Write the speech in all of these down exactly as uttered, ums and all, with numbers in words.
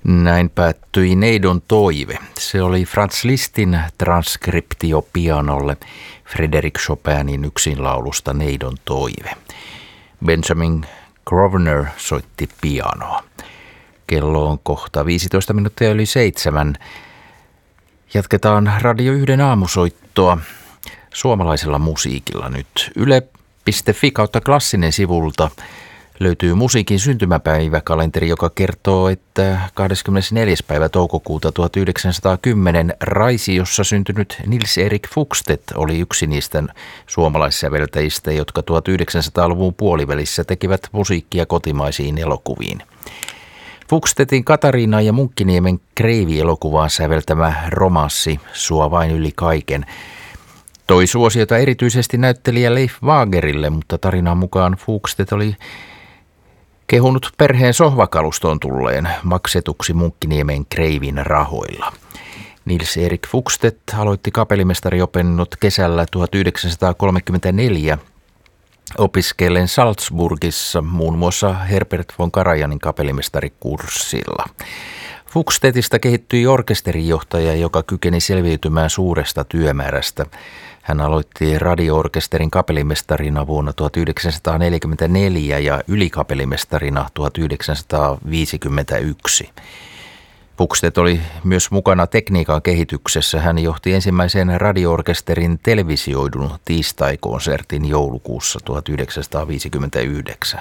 Näin päättyi Neidon toive. Se oli Franz Lisztin transkriptio pianolle Frédéric Chopinin yksinlaulusta Neidon toive. Benjamin Grosvenor soitti pianoa. Kello on kohta viisitoista minuuttia yli seitsemän. Jatketaan Radio yhden aamusoittoa suomalaisella musiikilla nyt. Yle piste fi kautta klassinen sivulta löytyy musiikin syntymäpäiväkalenteri, joka kertoo, että kahdeskymmenesneljäs päivä toukokuuta tuhatyhdeksänsataakymmenen Raisiossa syntynyt Nils-Erik Fugstedt oli yksi niistä suomalaissäveltäjistä, jotka tuhatyhdeksänsataaluvun puolivälissä tekivät musiikkia kotimaisiin elokuviin. Fugstedtin Katariina ja Munkkiniemen Kreivi-elokuvaan säveltämä romanssi Sua vain yli kaiken toi suosiota erityisesti näyttelijä Leif Wagerille, mutta tarinan mukaan Fugstedt oli kehunut perheen sohvakalustoon tulleen maksetuksi Munkkiniemen Kreivin rahoilla. Nils-Erik Fugstedt aloitti kapellimestariopinnot kesällä tuhatyhdeksänsataakolmekymmentäneljä opiskellen Salzburgissa muun muassa Herbert von Karajanin kapellimestarikurssilla. Fugstedtista kehittyi orkesterijohtaja, joka kykeni selviytymään suuresta työmäärästä. Hän aloitti radio-orkesterin kapellimestarina vuonna tuhatyhdeksänsataaneljäkymmentäneljä ja ylikapellimestarina tuhatyhdeksänsataaviisikymmentäyksi. Fugstedt oli myös mukana tekniikan kehityksessä. Hän johti ensimmäisen radio-orkesterin televisioidun tiistaikonsertin joulukuussa tuhatyhdeksänsataaviisikymmentäyhdeksän.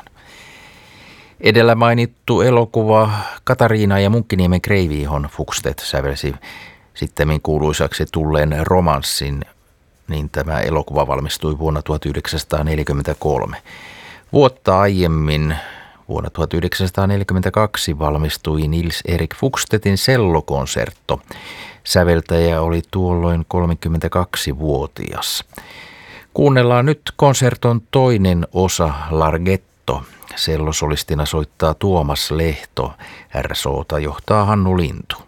Edellä mainittu elokuva Katariina ja Munkkiniemen Kreivi, johon Fugstedt sävelsi sittemmin kuuluisaksi tulleen romanssin, niin tämä elokuva valmistui vuonna tuhatyhdeksänsataaneljäkymmentäkolme. Vuotta aiemmin, vuonna tuhatyhdeksänsataaneljäkymmentäkaksi, valmistui Nils-Erik Fugstedtin sellokonsertto. Säveltäjä oli tuolloin kolmekymmentäkaksivuotias. Kuunnellaan nyt konserton toinen osa, Larghetto. Sellosolistina soittaa Tuomas Lehto, R S O:ta johtaa Hannu Lintu.